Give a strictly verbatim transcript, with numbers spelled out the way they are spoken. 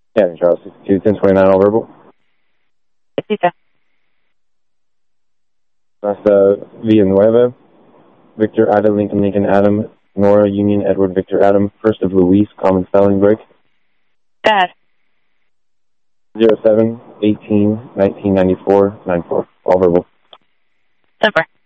Yeah, Charles, sixty-two, ten twenty-nine, all verbal. sixty-two. Hasta Villanueva, Victor, Ada, Lincoln, Lincoln, Adam, Nora, Union, Edward, Victor, Adam, first of Luis, common spelling break. Go ahead. zero seven, eighteen, nineteen ninety-four, nine four, all verbal. Super.